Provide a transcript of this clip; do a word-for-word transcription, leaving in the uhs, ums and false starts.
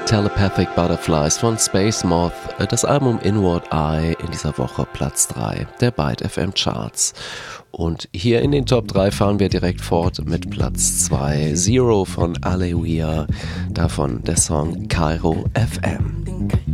Telepathic Butterflies von Space Moth, das Album Inward Eye, in dieser Woche Platz drei der Byte F M Charts. Und hier in den Top drei fahren wir direkt fort mit Platz zwei, Zero von Aleluia, davon der Song Cairo F M.